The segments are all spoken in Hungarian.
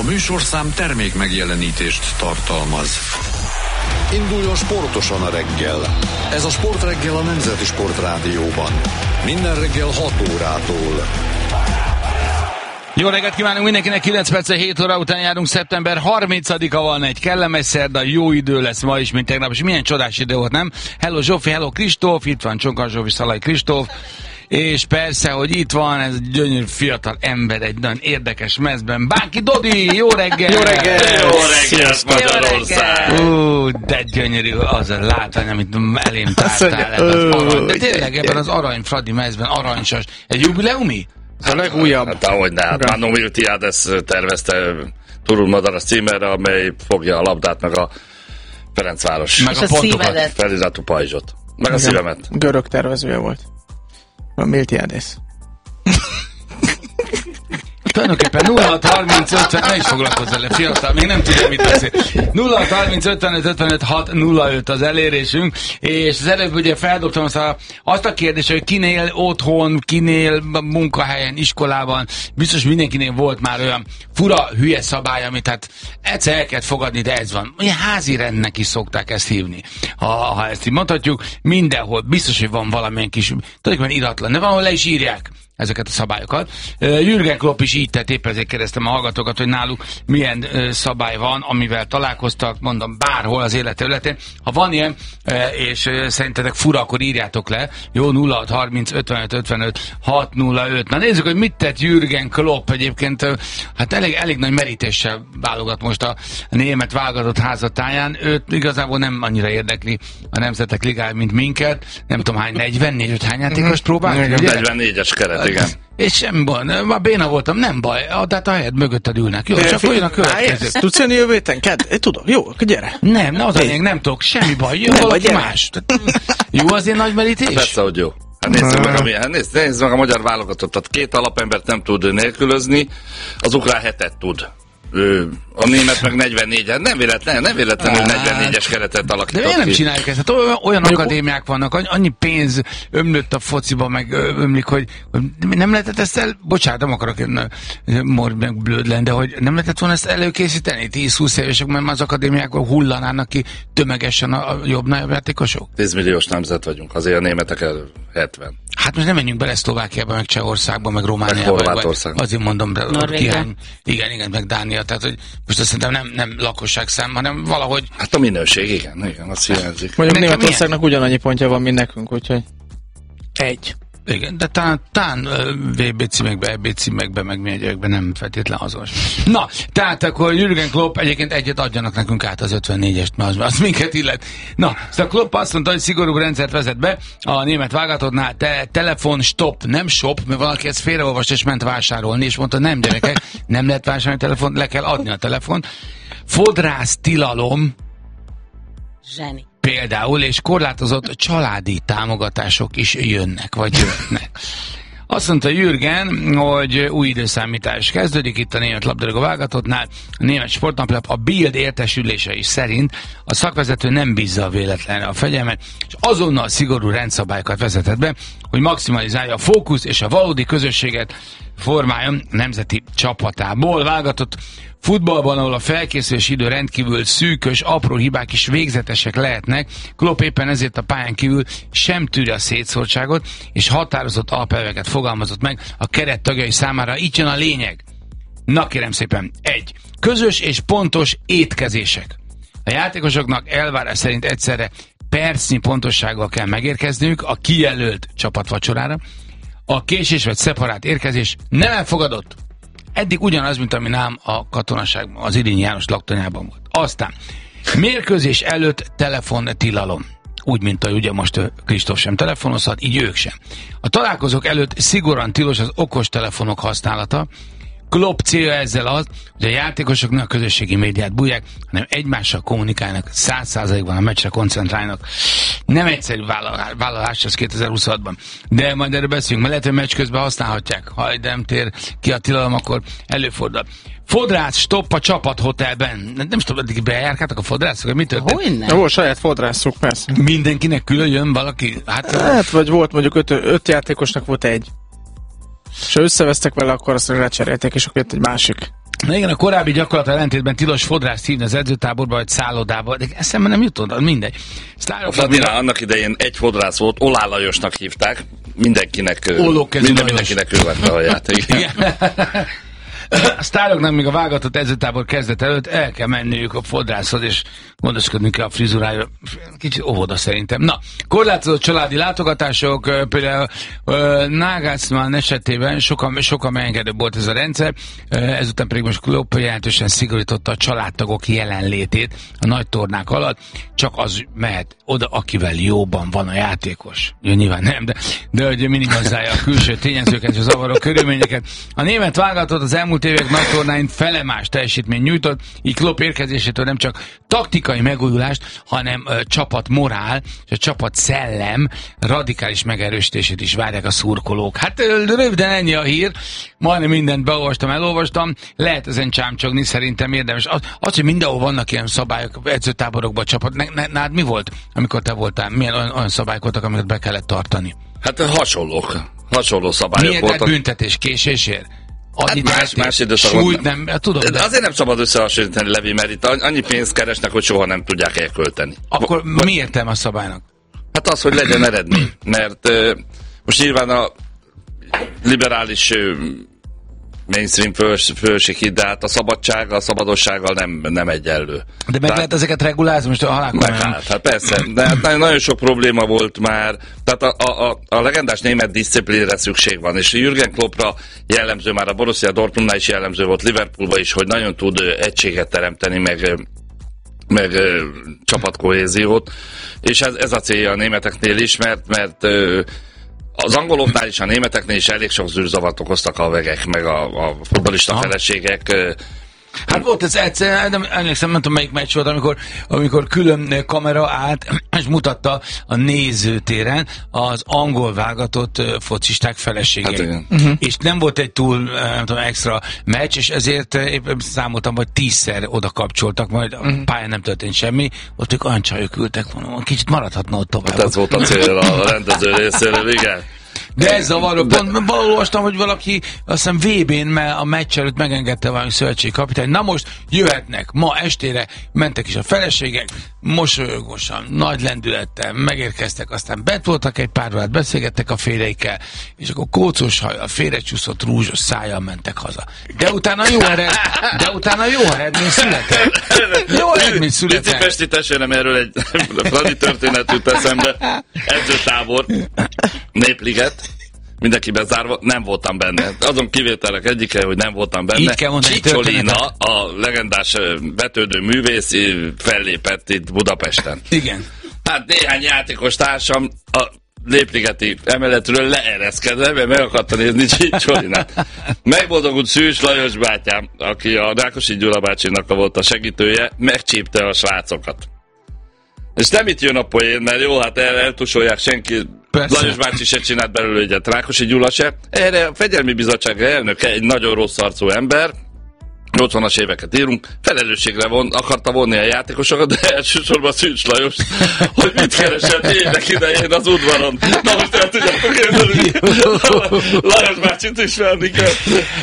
A műsorszám termék megjelenítést tartalmaz. Induljon sportosan a reggel. Ez a Sportreggel a Nemzeti Sportrádióban. Minden reggel 6 órától. Jó reggelt kívánunk mindenkinek, 9 perce 7 óra után járunk, szeptember 30-a van, egy kellemes szerda, jó idő lesz ma is, mint tegnap, és milyen csodás idő volt, nem? Hello Zsófi, hello Kristóf, itt van Csonka Zsófi, Szalai Kristóf, és persze, hogy itt van ez a gyönyörű fiatal ember egy nagyon érdekes mezben, Bánki Dodi, jó reggel! Jó reggel! Jó reggel, Magyarország! De gyönyörű az a látvány, amit elém tártál, az arany, de tényleg ebben az arany Fradi mezben, aranyos, egy jubileumi? A legújabb. Hát ahogy ne, hát Manu Miltiades tervezte Turul Madaras címerre, amely fogja a labdát, meg a Ferencváros. Meg a pontokat. Feliratú pajzsot. Meg a szívemet. Görög tervezője volt. A Miltiades. Tulajdonképpen 0630 ne is foglalkozz vele, fiatal, még nem tudom, mit beszél. 0630 az elérésünk, és az előbb ugye feldobtam azt a kérdést, hogy kinél otthon, kinél munkahelyen, iskolában, biztos mindenkinél volt már olyan fura, hülye szabály, amit hát egyszer el kell fogadni, de ez van. Ugye házi rendnek is szokták ezt hívni, ha ezt így mondhatjuk. Mindenhol biztos, hogy van valamilyen kis, tulajdonképpen iratlan, de valahol le is írják ezeket a szabályokat. Jürgen Klopp is így tett, éppen ezért kérdeztem a hallgatókat, hogy náluk milyen szabály van, amivel találkoztak, mondom, bárhol az életterületén. Ha van ilyen, és szerintetek fura, akkor írjátok le. Jó, 0630 55 55 605. Na nézzük, hogy mit tett Jürgen Klopp egyébként. Hát elég nagy merítéssel válogat most a német válogatott házatáján. Őt igazából nem annyira érdekli a Nemzetek Ligája, mint minket. Nem tudom hány, 44 vagy hány játékost próbált? 44-es keret, igen. És semmi baj, már béna voltam, nem baj, de hát a helyet mögötted ülnek. Jó, csak olyan a következő. Tudsz jönni jövő héten? Tudok, jó, akkor gyere. Nem, az a lényeg, nem tudok, semmi baj, jön valaki más. Jó az én nagy merítés? Persze, hogy jó. Nézd meg a magyar válogatottat. 2 alapembert nem tud nélkülözni, az ukrán 7-et tud. A német meg 44-et. Nem véletlenül 44-es keretet alakított. De miért nem csináljuk ezt? Hát olyan akadémiák vannak, annyi pénz ömlött a fociba, meg ömlik, hogy nem lehetett ezt bocsánat, nem akarok meg blöd lenni, de hogy nem lehetett volna ezt előkészíteni? 10-20 évesek, mert az akadémiákban hullanának ki tömegesen a jobb játékosok? 10 milliós nemzet vagyunk, azért a németek 70. Hát most nem menjünk bele Szlovákiába, meg Csehországba, meg Romániába. Azért mondom, igen, meg Dánia, tehát hogy most azt szerintem nem lakosságszám, hanem valahogy... Hát a minőség, igen, azt hiányzik. Mondjuk Németországnak ugyanannyi pontja van, mint nekünk, úgyhogy 1. Igen, de talán VB címekbe, EB címekbe, meg mi egyébben nem feltétlen azonos. Na, tehát akkor Jürgen Klopp egyébként egyet adjanak nekünk át az 54-est, mert az minket illet. Na, szóval Klopp azt mondta, hogy szigorú rendszert vezet be a német válogatottnál, telefon stop, nem shop, mert valaki ezt félreolvast és ment vásárolni, és mondta, nem gyerekek, nem lehet vásárolni telefont, le kell adni a telefont. Fodrász tilalom. Zseni. Például, és korlátozott családi támogatások is jönnek, vagy jönnek. Azt mondta Jürgen, hogy új időszámítás kezdődik itt a német labdarúgó válogatottnál. A német sportnaplap a Bild értesülései szerint a szakvezető nem bízza véletlenre a fegyelmet, és azonnal szigorú rendszabályokat vezetett be, hogy maximalizálja a fókusz és a valódi közösséget formáljon nemzeti csapatából. Válogatott futballban, ahol a felkészülési idő rendkívül szűkös, apró hibák is végzetesek lehetnek, Klopp éppen ezért a pályán kívül sem tűri a szétszórtságot, és határozott alapelveket fogalmazott meg a keret tagjai számára. Így jön a lényeg. Na kérem szépen, 1. Közös és pontos étkezések. A játékosoknak elvárás szerint egyszerre percnyi pontossággal kell megérkezniük a kijelölt csapatvacsorára. A késés vagy szeparált érkezés nem elfogadott. Eddig ugyanaz, mint ami nálam a katonaságban, az Irényi János laktanyában volt. Aztán mérkőzés előtt telefontilalom. Úgy, mint ahogy ugye most Kristóf sem telefonozhat, így ők sem. A találkozók előtt szigorúan tilos az okos telefonok használata. Klopp célja ezzel az, hogy a játékosok ne a közösségi médiát bújják, hanem egymással kommunikálnak, 100%-ban a meccsre koncentrálnak. Nem egyszerű vállalás ez 2026-ban. De majd erről beszélünk, mert lehet, hogy meccs közben használhatják. Ha nem tér ki a tilalom, akkor előfordul. Fodrász stop a csapathotelben. Nem tudom, eddig bejárkáltak a fodrászok, mi történt? Hogyne? Jó, saját fodrászok, persze. Mindenkinek külön jön valaki? Hát vagy volt mondjuk 5 játékosnak volt 1. És ha összevesztek vele, akkor azt recserélték, és akkor jött egy másik. Na igen, a korábbi gyakorlat ellentétben tilos fodrászt hívni az edzőtáborba, vagy szállodába, de eszembe nem jutott, mindegy. A Fradinál annak idején egy fodrász volt, Olá Lajosnak hívták, mindenkinek ő vette a haját. A sztároknak még a válogatott edzőtábor kezdet előtt el kell menniük a fodrászhoz, és gondoskodni kell a frizurája. Kicsit óvoda szerintem. Na, korlátozott családi látogatások, például Nagelsmann esetében sokkal megengedőbb volt ez a rendszer, ezután pedig most Klopp jelentősen szigorította a családtagok jelenlétét a nagy tornák alatt, csak az mehet oda, akivel jóban van a játékos. Jó, nyilván nem, de hogy minimalizálja a külső tényezőket és a zavaró körülményeket. A német válogatott az elmúlt évek nagy tornáin felemás teljesítmény nyújtott, így Klopp érkezésétől nem csak taktikai megújulást, hanem csapat morál és a csapat szellem radikális megerősítését is várják a szurkolók. Hát röviden ennyi a hír, majdnem mindent elolvastam, lehet ezen csámcsogni, szerintem érdemes. Az, hogy mindenhol vannak ilyen szabályok, edzőtáborokban csapat, nád mi volt, amikor te voltál? Milyen olyan szabályok voltak, amiket be kellett tartani? Hát hasonló szabályok voltak. Miért büntetés késésért? Hát más időszakban. Tudom, de azért nem szabad összehasonlítani, Levi, mert itt annyi pénzt keresnek, hogy soha nem tudják elkölteni. Akkor mi értelme a szabálynak? Hát az, hogy legyen eredmény. Mert most nyilván a liberális mainstream fölség, de hát a szabadság, a szabadossággal nem egyenlő. De meg lehet ezeket regulázni most a halálkor? Hát persze, de hát nagyon sok probléma volt már. Tehát a legendás német diszciplínre szükség van, és Jürgen Kloppra jellemző, már a Borussia Dortmundnál is jellemző volt, Liverpoolban is, hogy nagyon tud egységet teremteni, meg csapatkohéziót, és ez a célja a németeknél is, mert az angoloknál is, a németeknél is elég sok zűrzavart okoztak a vegek, meg a futballista feleségek. Hát volt ez egyszer, nem emlékszem, nem tudom melyik meccs volt, amikor külön kamera állt, és mutatta a nézőtéren az angol válogatott focisták feleségét. Hát és nem volt egy túl, nem tudom, extra meccs, és ezért éppen számoltam, hogy 10-szer oda kapcsoltak, majd a pályán nem történt semmi, ott ők olyan csajok ültek, mondom, kicsit maradhatna ott tovább. Hát ez volt a cél a rendező részéről, igen. De ez zavaró. Valahol olvastam, hogy valaki, azt hiszem VB-n a meccs előtt megengedte valami szövetségi kapitány. Na most jöhetnek, ma estére mentek is a feleségek, mosolyogosan, nagy lendülettel megérkeztek, aztán bent voltak egy pár órát, beszélgettek a férjeikkel, és akkor kócos hajjal, félrecsúszott rúzsos szájjal mentek haza. De utána jó eredmény született. Jó eredmény született. Pici Pesti testvérem, erről egy Fradi történet jut eszembe. Edzőtábor, Népliget, mindenki bezárva, nem voltam benne. Azon kivételek egyike, hogy nem voltam benne. Cicciolina, a legendás vetődő művész fellépett itt Budapesten. Igen. Hát néhány játékos társam a Népligeti emeletről leereszkedve, mert meg akarta nézni Cicciolinát. Megboldogult Szűcs Lajos bátyám, aki a Rákosi Gyula bácsinak volt a segítője, megcsípte a srácokat. És nem itt jön a poén, mert jó, hát eltusolják, senki. Persze. Lajos bácsi se csinált belőle egyet, Rákosi Gyula se. Erre a Fegyelmi Bizottság elnöke, egy nagyon rossz arcú ember, 80-as éveket írunk, felelősségre akarta vonni a játékosokat, de elsősorban Szűcs Lajos, hogy mit keresett évek idején az udvaron. Na most el tudjátok érteni, Lajos bácsit is felni kell.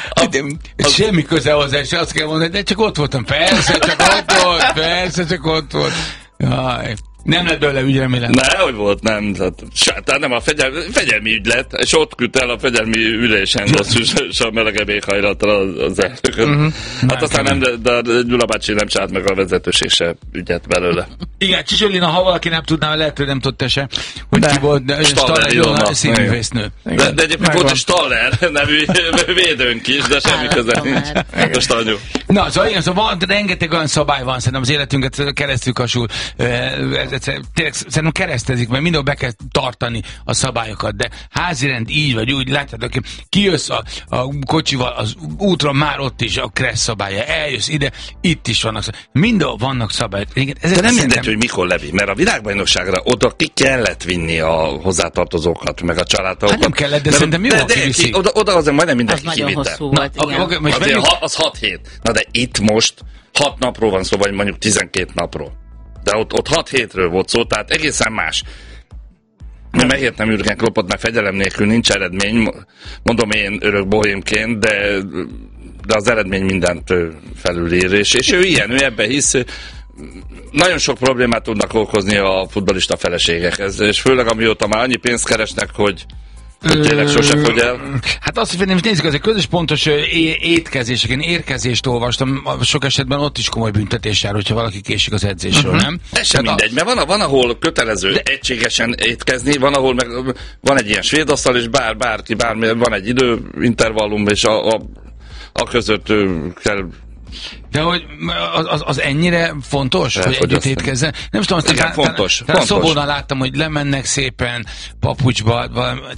Semmi köze hozzá, és azt kell mondani, de csak ott voltam. Persze, csak ott volt. Jaj. Nem lett belőle ügy, remélem. Hogy volt, nem. Tehát nem a fegyelmi ügy lett, és ott küldte el a fegyelmi ülésen és a melegebb éghajlatra az elnököt. Hát aztán nem, de Gyula bácsi nem csinált meg a vezetőség se ügyet belőle. Igen, Cicciolina, ha valaki nem tudná, lehet, hogy nem tudta se, hogy ki volt Staller Ilona színművésznő. De egyébként volt egy Staller nevű védőnk is, de semmi köze nincs. Most anyu. Na, szóval igen, szóval rengeteg olyan szabály van, szerintem az életünket keresztül kasul. Tényleg szerintem keresztezik, mert mindenhol be kell tartani a szabályokat, de házirend így vagy úgy, látjátok, aki kijössz a kocsival az útra, már ott is a kressz szabálya, eljössz ide, itt is vannak szabályok. Mindenhol vannak szabályok. De nem mindegy, hogy mikor, Levi, mert a világbajnokságra oda ki kellett vinni a hozzátartozókat, meg a családtagokat. Hát nem kellett, de szerintem jó, kiviszik. Oda azért majdnem mindenki kivitte. Az nagyon hosszú volt, igen. Az 6 hét. Na de itt most 6 napról van szó, vagy mondjuk 12 napról. De ott 6 hétről volt szó, tehát egészen más. Megértem Jürgen Kloppot, mert fegyelem nélkül nincs eredmény, mondom én örök bohémként, de az eredmény mindent felülír, és ő ilyen, ő ebben hisz. Nagyon sok problémát tudnak okozni a futballista feleségekhez, és főleg amióta már annyi pénzt keresnek, hogy tényleg sose fogy el. Hát azt, hogy nézzük, ezek közös pontos étkezések, én érkezést olvastam, sok esetben ott is komoly büntetés jár, hogyha valaki késik az edzésről, nem? Ez sem mindegy, mert van ahol kötelező egységesen étkezni, van ahol meg van egy ilyen svéd asztal, és bárki, van egy időintervallum, és a között kell. De hogy az ennyire fontos, hogy együtt étkezzen? Nem tudom, igen, fontos. Szobónál láttam, hogy lemennek szépen papucsba,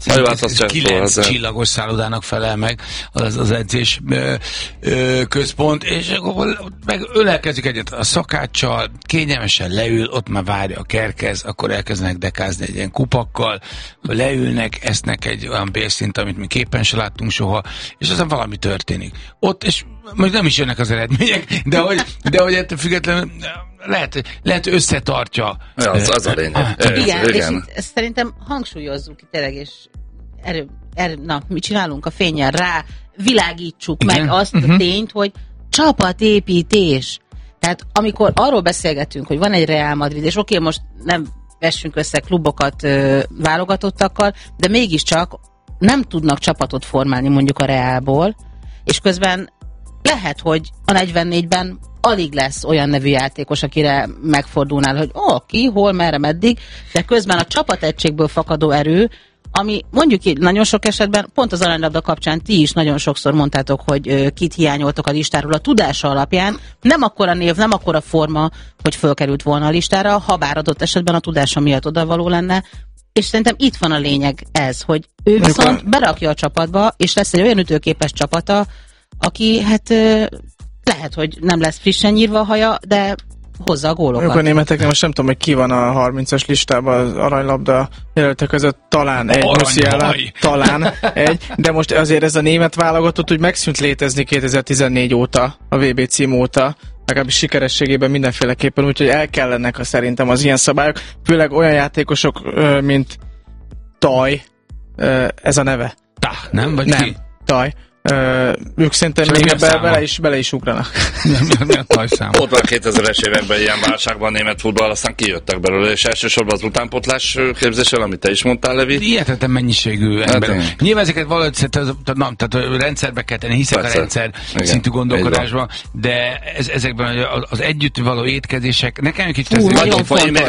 9 csillagos szállodának felel meg az edzés központ, és akkor meg ölelkezik egyet a szakáccsal, kényelmesen leül, ott már várja a kerkez, akkor elkezdenek dekázni egy ilyen kupakkal, leülnek, esznek egy olyan bérszint, amit mi képen se láttunk soha, és aztán valami történik. Ott, és most nem is jönnek az eredmények, de hogy ettől függetlenül lehet összetartja. Az a lényeg. Igen. És szerintem hangsúlyozzuk itt tényleg, és mit csinálunk a fénnyel rá, világítsuk meg azt a tényt, hogy csapatépítés. Tehát amikor arról beszélgetünk, hogy van egy Real Madrid, és oké, most nem vessünk össze klubokat válogatottakkal, de mégiscsak nem tudnak csapatot formálni mondjuk a Realból, és közben lehet, hogy a 44-ben alig lesz olyan nevű játékos, akire megfordulnál, hogy ki, hol, merre, meddig, de közben a csapategységből fakadó erő, ami mondjuk így nagyon sok esetben, pont az aranylabda kapcsán ti is nagyon sokszor mondtátok, hogy kit hiányoltok a listáról a tudása alapján, nem akkora név, nem akkora forma, hogy fölkerült volna a listára, ha bár adott esetben a tudása miatt odavaló lenne, és szerintem itt van a lényeg ez, hogy ő viszont berakja a csapatba, és lesz egy olyan ütőképes csapata, aki lehet, hogy nem lesz frissen nyírva a haja, de hozza a gólokat. Amikor németeknél most nem tudom, hogy ki van a 30-as listában az aranylabda jelöltek között, talán egy, talán egy, de most azért ez a német válogatott úgy megszűnt létezni 2014 óta, a VB cím óta, legalábbis sikerességében mindenféleképpen, úgyhogy el kellenek szerintem az ilyen szabályok, főleg olyan játékosok, mint Taj, ez a neve. Nem? Vagy nem, ki? Taj. Ők szerintem még bele is ugranak. Mi a tajszám? Ott van 2000-es években ilyen válságban a német futball, aztán kijöttek belőle, és elsősorban az utánpotlás képzéssel, amit te is mondtál, Levi. Hihetetlen mennyiségű ember. Nyilván ezeket valahogy tehát rendszerbe kell tenni, hiszek a rendszer szintű gondolkodásban, de ezekben az együtt való étkezések, nekem egy kicsit nagyon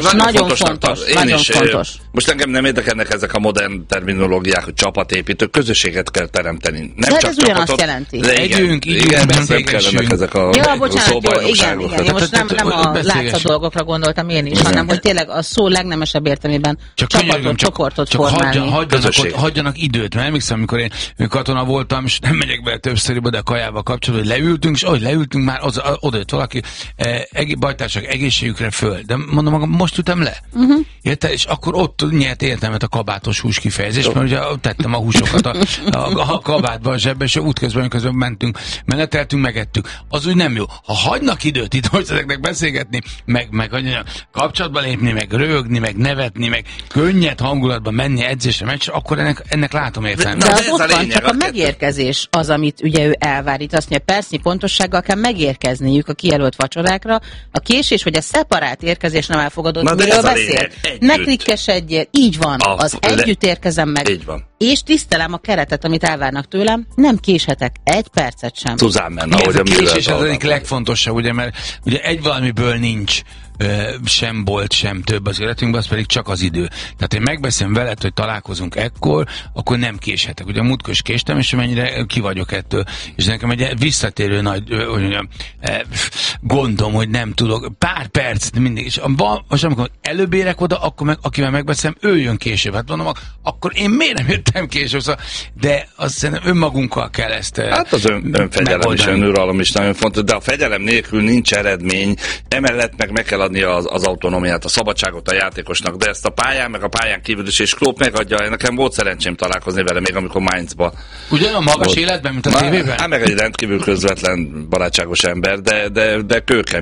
fontos. Most engem nem érdekelnek ezek a modern terminológiák, hogy csapatépítő, közösséget kell teremteni. Nem csak ugyanazt jelenti. Együnk, beszélgessünk. Ezek a igen. Most nem a látszat dolgokra gondoltam én is, hanem hogy tényleg a szó legnemesebb értelmében csoportot formálni. Hagyjanak időt, mert emlékszem, amikor én katona voltam, és nem megyek bele többszörűbe, de a kajával kapcsolatban, hogy leültünk, és ahogy leültünk, már odajött valaki, bajtársak egészségükre föl. De mondom magam, most ütem le. Érte? És akkor ott nyert értelmet a kabátos hús kifejezés, mert ugye tettem a húsokat a kabátba, a zsebbe, és útközben mentünk, meneteltünk, megettük. Az úgy nem jó. Ha hagynak időt itt, hogy ezeknek beszélgetni, meg kapcsolatba lépni, meg röhögni, meg nevetni, meg könnyed hangulatban menni edzésre, akkor ennek látom értelmet. De az ott van, csak a megérkezés az, amit ugye ő elvár. Itt azt mondja, percnyi pontossággal kell megérkezniük a kijelölt vacsorákra. A késés, vagy a szeparát érkezés nem elfogadott, miről beszél. Ne klikkesedjél, így van. Az együtt érkezem meg. Így van. És tisztelem a keretet, amit elvárnak tőlem, nem késhetek egy percet sem. Tuzán menne, ahogy a késés az egyik legfontosabb, ugye, mert ugye egy valamiből nincs sem bolt, sem több az életünkben, az pedig csak az idő. Tehát én megbeszélem veled, hogy találkozunk ekkor, akkor nem késhetek. Ugye a múltkor is késtem, és mennyire ki vagyok ettől. És nekem egy visszatérő nagy gondom, hogy nem tudok. Pár perc mindig. És amikor előbb érek oda, akkor meg, akivel megbeszélem, ő jön később. Hát mondom, akkor én miért nem jöttem később? Szóval, de azt szerintem önmagunkkal kell ezt hát az önfegyelem és önuralom is nagyon fontos, de a fegyelem nélkül nincs eredmény. Emellett meg kell adni az autonómiát, a szabadságot a játékosnak, de ezt a pályán, meg a pályán kívül is, és Klopp megadja. Nekem volt szerencsém találkozni vele, még amikor Mainzba. Ugyan a magas életben, mint a tévében? Hát meg egy rendkívül közvetlen, barátságos ember, de kőkemény.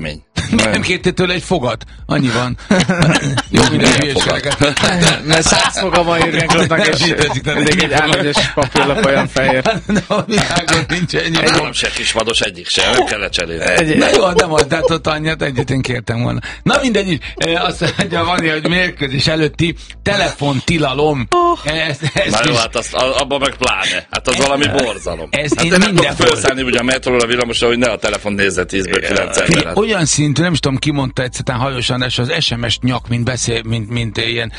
Nem kértél tőle egy fogat. Annyi van. Jó, minden hülyeségeket. Mert 100 foga van Jürgen Kloppnak, és mindig egy árnyos papírlap olyan fehér. A világon nincs ennyi. Nem se kisvados egyik se, nem kell lecserélni. Na jó, nem az, de hát ott annyit egyet én kértem volna. Na mindegy is. Azt mondja, van, hogy mérkőzés előtti telefontilalom. Na jó, hát abban meg pláne. Hát az valami borzalom. Hát én nem tudok felszállni ugye a metróra, a villamosra, hogy ne a telefon nézze 10-ből 9 ember. Olyan szintű, nem is tudom, ki mondta egyszer hajósan, és az SMS nyak, mint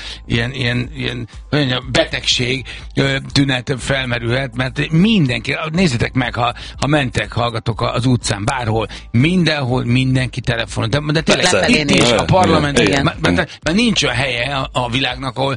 ilyen betegség tünet felmerülhet, mert mindenki, nézzétek meg, ha mentek, hallgatok az utcán, bárhol, mindenhol mindenki telefon. De tényleg itt is, a parlament, mert nincs olyan helye a világnak, ahol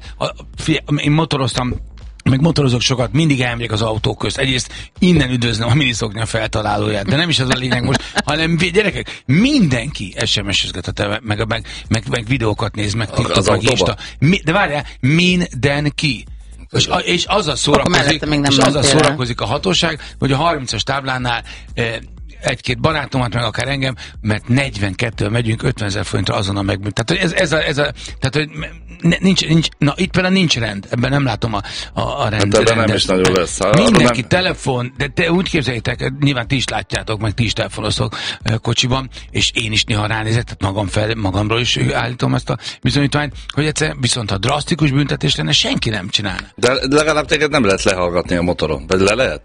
én motoroztam, meg motorozok sokat, mindig elmegyek az autók közt. Egyrészt innen üdvözlöm a miniszoknya feltalálóját, de nem is az a lényeg most, hanem gyerekek, mindenki SMS-ezget, meg videókat néz, meg TikTok, meg Insta. De várjál, mindenki. És azzal szórakozik a hatóság, hogy a 30-as táblánál egy-két barátomat, meg akár engem, mert 42 megyünk, 50 000 forintra azonnal megbűnt. Tehát, hogy tehát, hogy nincs, na itt például nincs rend, ebben nem látom a rendet. Nem is nagyon lesz. Mindenki telefon, de te úgy képzeljétek, nyilván ti is látjátok, meg ti is telefonoztok kocsiban, és én is néha ránézek, tehát magamról is állítom ezt a bizonyítványt, hogy egyszer viszont ha drasztikus büntetés lenne, senki nem csinálna. De legalább téged nem lehet lehallgatni a motoron, vagy le lehet?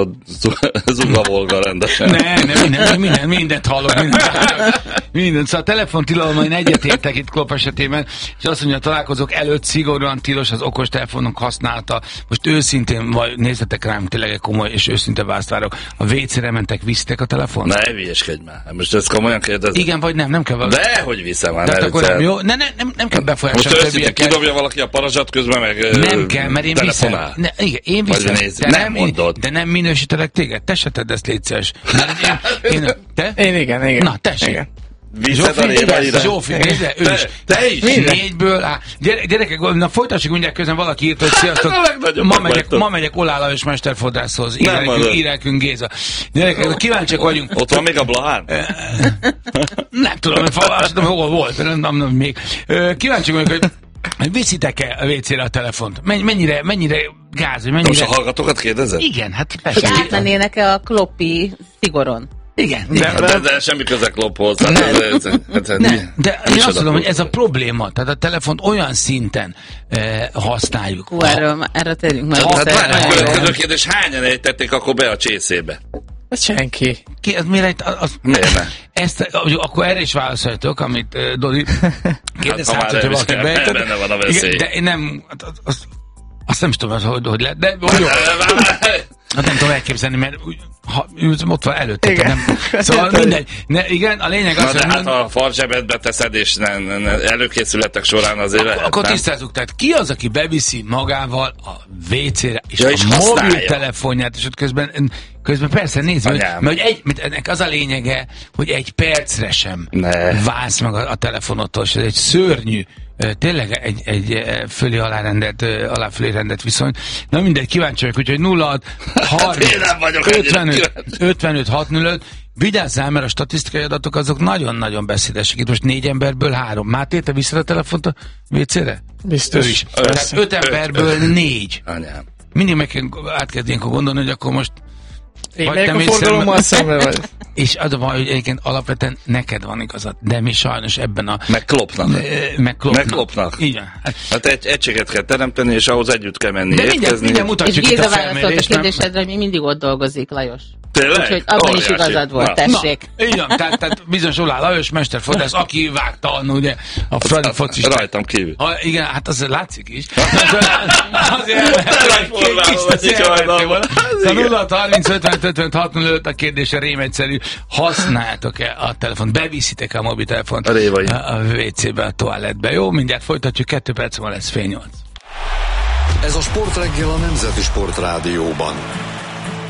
Zuga Volga rendesen. Mindent hallok, mindent. Szóval a telefontilalommal én egyetértek itt Klopp esetében, és azt mondja, a találkozók előtt szigorúan tilos az okostelefonok használata. Most őszintén, vagy nézzetek rám, tényleg egy komoly és őszinte választ várok. A WC-re mentek, visztek a telefon? Ne hülyeskedj már. Most ezt komolyan kérdezem. Igen, vagy nem kell valami. De, hogy viszem már. Tehát akkor nem jó. Nem kell befolyásolni. Most őszintén kidobja valaki a parazsat közben, meg nem kell, mert én viszem. Igen, én viszem. Nem mondod. De nem minősítelek téged? Te se tedd ezt, légy szíves. Te? Én igen. Na, tessék. Igen. Viszed a léványra. Zsófi, nézze, ő is. Te is. 4-ből. Gyerekek, na folytassuk mindjárt közben, valaki írt, hogy sziasztok. Ma megyek Olá Lajos mesterfodrászhoz. Írelkünk Géza. Gyerekek, kíváncsiak vagyunk. Ott van még a Blahán? Nem tudom, hol volt. Nem még. Kíváncsiak vagyunk, hogy viszitek-e a WC-re a telefont? Mennyire gáz, hogy mennyire... Most a hallgatókat kérdezed? Igen, hát persze. Hogy átmennének-e a Kloppi szigoron? Igen. De semmi köze Klopphoz. De én azt mondom, hogy ez a probléma. Tehát a telefont olyan szinten használjuk. Erről térjünk majd. Hát következő kérdés, hányan ejtették akkor be a csészébe? Senki. Miért ne? Ezt, akkor erre is válaszoljatok, amit Dodi kérdez, hogy valaki beejtett. Benne van a veszély. De én nem... Azt nem is tudom, hogy lehet, de jó. Hát nem tudom elképzelni, mert ott van előtte. Nem. Szóval mindegy. Igen, a lényeg az, hogy... Hát ha a farzsebedbe teszed, és előkészületek során azért lehet. Akkor tisztázzuk, tehát ki az, aki beviszi magával a WC-re, és a mobiltelefonját, és ott közben persze nézd, mert ennek az a lényege, hogy egy percre sem válsz meg a telefonottól, és ez egy szörnyű, tényleg egy fölé rendelt viszony. Na mindegy, kíváncsi vagyok, úgyhogy 06 30 55 65. Vigyázzál, mert a statisztikai adatok azok nagyon-nagyon beszédesek. Itt most 4 emberből 3. Máté, te viszed a telefont a WC-re? Biztos. Ő is. Tehát 5 emberből 4. Anyám. Mindig meg kell átkezdeni gondolni, hogy akkor most... Én megyek a forgalommal szembe vagy. És az a baj, hogy egyébként alapvetően neked van igazad, de mi sajnos ebben a... Meg Kloppnak. Igen. Hát egységet kell teremteni, és ahhoz együtt kell menni de mindjárt mutatjuk itt a felmérést. És Géza válaszolt a kérdésedre, hogy mi mindig ott dolgozik, Lajos. Tényleg? Úgyhogy abban is igazad volt, tessék. Igen, tehát bizonyos Olá Lajos mesterfodrász, aki vágta annó, ugye, a Fradi focistát. Rajtam kívül. Igen, hát az látszik is. Azért 30 50 65 a kérdése rém egyszerű. Használjátok-e a telefont? Beviszitek-e a mobiltelefont a WC-be, a toalettbe? Jó, mindjárt folytatjuk, 2 perc van lesz fél 8. Ez a Sportreggel a Nemzeti Sportrádióban.